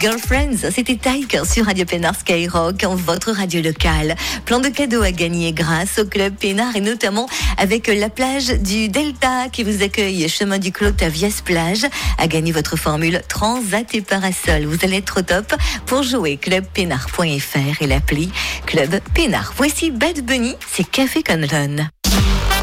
Girlfriends, c'était Tyke sur Radio Pénard Skyrock, votre radio locale. Plein de cadeaux à gagner grâce au Club Pénard et notamment avec la plage du Delta qui vous accueille chemin du Clos à Viès Plage. À gagner votre formule Transat et Parasol. Vous allez être au top pour jouer clubpénard.fr et l'appli Club Pénard. Voici Bad Bunny, c'est Café Conlon.